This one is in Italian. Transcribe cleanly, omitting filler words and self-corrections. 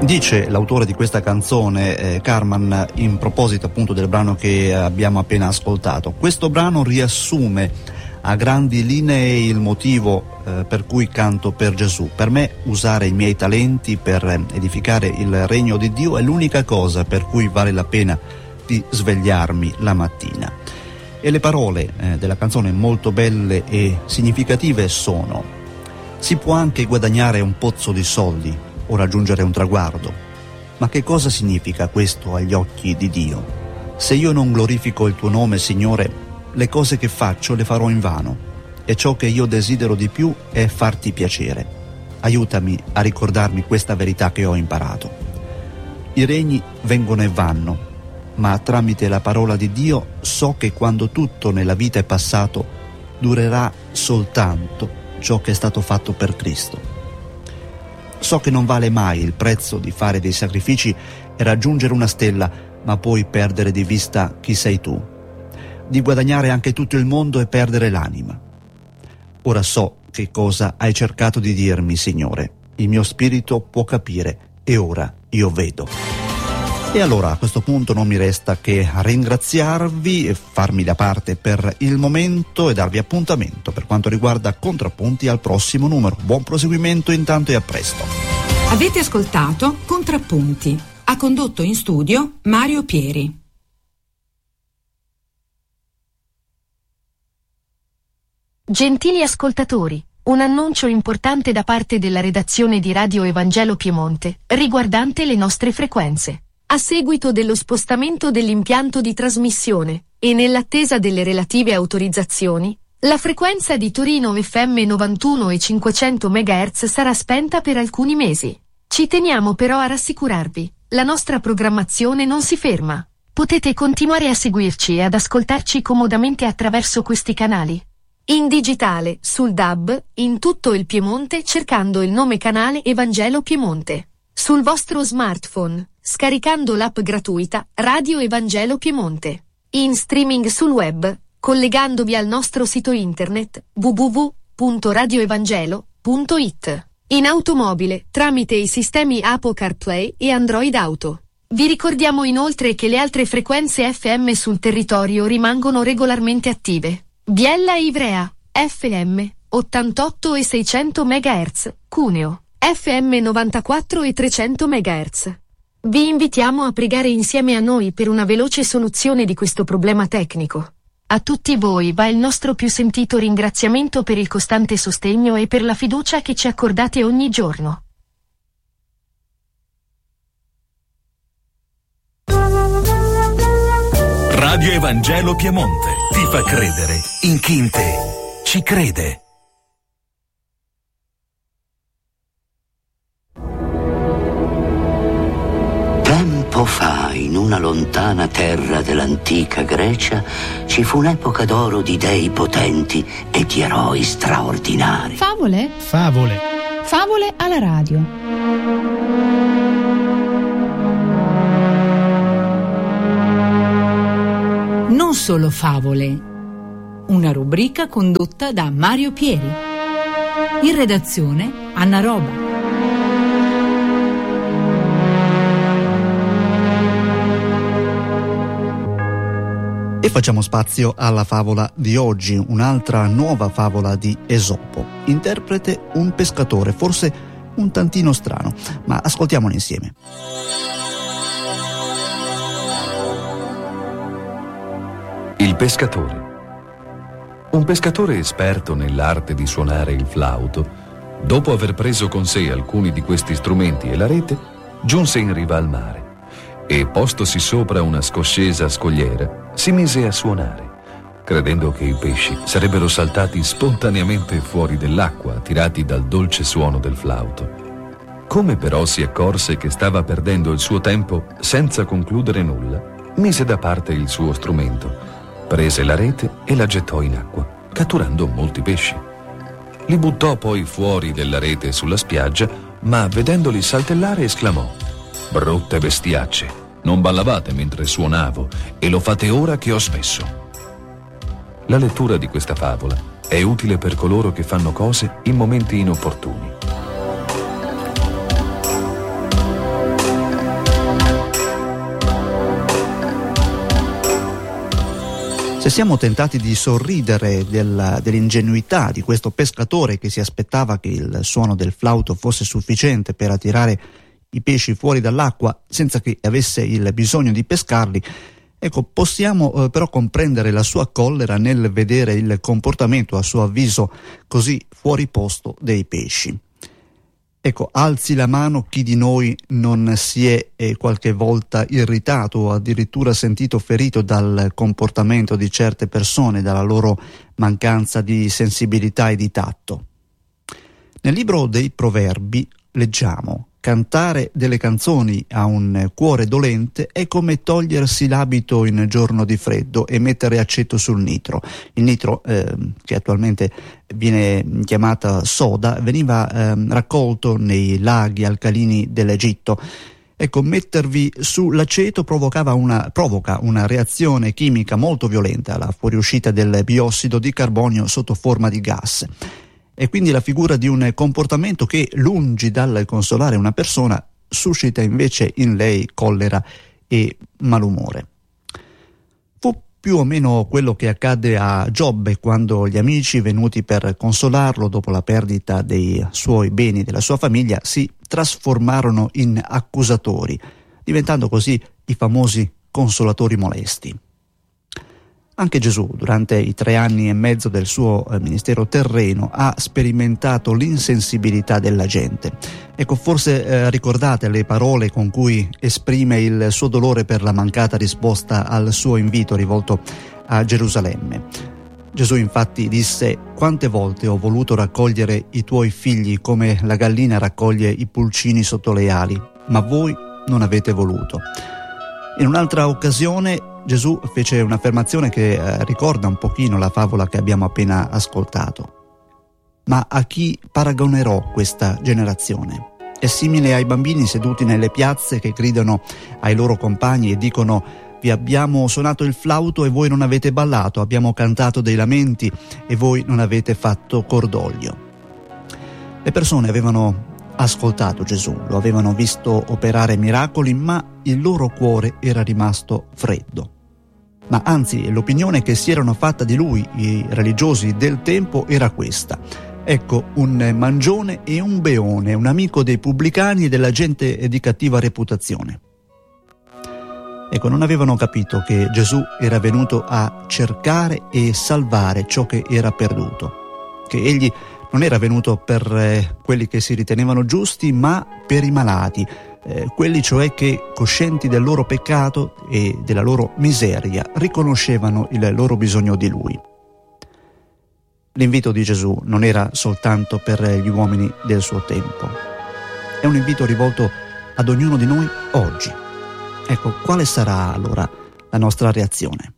Dice l'autore di questa canzone, Carman, in proposito appunto del brano che abbiamo appena ascoltato: questo brano riassume a grandi linee il motivo per cui canto per Gesù. Per me usare i miei talenti per edificare il regno di Dio è l'unica cosa per cui vale la pena di svegliarmi la mattina. E le parole della canzone, molto belle e significative, sono: si può anche guadagnare un pozzo di soldi o raggiungere un traguardo, ma che cosa significa questo agli occhi di Dio? Se io non glorifico il tuo nome, Signore, le cose che faccio le farò invano, e ciò che io desidero di più è farti piacere. Aiutami a ricordarmi questa verità che ho imparato. I regni vengono e vanno, ma tramite la parola di Dio so che quando tutto nella vita è passato, durerà soltanto ciò che è stato fatto per Cristo. So che non vale mai il prezzo di fare dei sacrifici e raggiungere una stella, ma poi perdere di vista chi sei tu, di guadagnare anche tutto il mondo e perdere l'anima. Ora so che cosa hai cercato di dirmi, Signore. Il mio spirito può capire e ora io vedo. E allora a questo punto non mi resta che ringraziarvi e farmi da parte per il momento e darvi appuntamento per quanto riguarda Contrappunti al prossimo numero. Buon proseguimento intanto e a presto. Avete ascoltato Contrappunti. Ha condotto in studio Mario Pieri. Gentili ascoltatori, un annuncio importante da parte della redazione di Radio Evangelo Piemonte, riguardante le nostre frequenze. A seguito dello spostamento dell'impianto di trasmissione, e nell'attesa delle relative autorizzazioni, la frequenza di Torino FM 91 e 500 MHz sarà spenta per alcuni mesi. Ci teniamo però a rassicurarvi, la nostra programmazione non si ferma. Potete continuare a seguirci e ad ascoltarci comodamente attraverso questi canali. In digitale, sul DAB, in tutto il Piemonte cercando il nome canale Evangelo Piemonte. Sul vostro smartphone, scaricando l'app gratuita Radio Evangelo Piemonte. In streaming sul web, collegandovi al nostro sito internet www.radioevangelo.it. In automobile, tramite i sistemi Apple CarPlay e Android Auto. Vi ricordiamo inoltre che le altre frequenze FM sul territorio rimangono regolarmente attive. Biella e Ivrea, FM, 88 e 600 MHz, Cuneo, FM 94 e 300 MHz. Vi invitiamo a pregare insieme a noi per una veloce soluzione di questo problema tecnico. A tutti voi va il nostro più sentito ringraziamento per il costante sostegno e per la fiducia che ci accordate ogni giorno. Radio Evangelo Piemonte ti fa credere in chi in te ci crede. Tempo fa, in una lontana terra dell'antica Grecia, ci fu un'epoca d'oro di dei potenti e di eroi straordinari. Favole? Favole. Favole alla radio. Non solo favole. Una rubrica condotta da Mario Pieri. In redazione Anna Roba. E facciamo spazio alla favola di oggi, un'altra nuova favola di Esopo. Interprete un pescatore, forse un tantino strano, ma ascoltiamolo insieme. Il pescatore. Un pescatore esperto nell'arte di suonare il flauto, dopo aver preso con sé alcuni di questi strumenti e la rete, giunse in riva al mare e, postosi sopra una scoscesa scogliera, si mise a suonare, credendo che i pesci sarebbero saltati spontaneamente fuori dell'acqua, attirati dal dolce suono del flauto. Come però si accorse che stava perdendo il suo tempo senza concludere nulla, mise da parte il suo strumento, prese la rete e la gettò in acqua, catturando molti pesci. Li buttò poi fuori della rete sulla spiaggia, ma vedendoli saltellare esclamò: «Brutte bestiacce, non ballavate mentre suonavo e lo fate ora che ho smesso». La lettura di questa favola è utile per coloro che fanno cose in momenti inopportuni. Se siamo tentati di sorridere dell'ingenuità di questo pescatore che si aspettava che il suono del flauto fosse sufficiente per attirare i pesci fuori dall'acqua senza che avesse il bisogno di pescarli, ecco, possiamo però comprendere la sua collera nel vedere il comportamento, a suo avviso, così fuori posto dei pesci. Ecco, alzi la mano chi di noi non si è qualche volta irritato o addirittura sentito ferito dal comportamento di certe persone, dalla loro mancanza di sensibilità e di tatto. Nel libro dei Proverbi leggiamo: cantare delle canzoni a un cuore dolente è come togliersi l'abito in giorno di freddo e mettere aceto sul nitro. Il nitro, che attualmente viene chiamata soda, veniva raccolto nei laghi alcalini dell'Egitto. Ecco, mettervi sull'aceto provoca una reazione chimica molto violenta, la fuoriuscita del biossido di carbonio sotto forma di gas. E quindi la figura di un comportamento che, lungi dal consolare una persona, suscita invece in lei collera e malumore. Fu più o meno quello che accadde a Giobbe quando gli amici, venuti per consolarlo dopo la perdita dei suoi beni e della sua famiglia, si trasformarono in accusatori, diventando così i famosi consolatori molesti. Anche Gesù, durante i 3 anni e mezzo del suo ministero terreno, ha sperimentato l'insensibilità della gente. Ecco, forse ricordate le parole con cui esprime il suo dolore per la mancata risposta al suo invito rivolto a Gerusalemme. Gesù infatti disse: «Quante volte ho voluto raccogliere i tuoi figli come la gallina raccoglie i pulcini sotto le ali, ma voi non avete voluto». In un'altra occasione Gesù fece un'affermazione che ricorda un pochino la favola che abbiamo appena ascoltato. Ma a chi paragonerò questa generazione? È simile ai bambini seduti nelle piazze che gridano ai loro compagni e dicono: vi abbiamo suonato il flauto e voi non avete ballato, abbiamo cantato dei lamenti e voi non avete fatto cordoglio. Le persone avevano ascoltato Gesù, lo avevano visto operare miracoli, ma il loro cuore era rimasto freddo. Ma anzi, l'opinione che si erano fatta di lui i religiosi del tempo era questa: ecco, un mangione e un beone, un amico dei pubblicani e della gente di cattiva reputazione. Ecco, non avevano capito che Gesù era venuto a cercare e salvare ciò che era perduto, che egli non era venuto per quelli che si ritenevano giusti, ma per i malati, quelli cioè che, coscienti del loro peccato e della loro miseria, riconoscevano il loro bisogno di Lui. L'invito di Gesù non era soltanto per gli uomini del suo tempo, è un invito rivolto ad ognuno di noi oggi. Ecco, quale sarà allora la nostra reazione?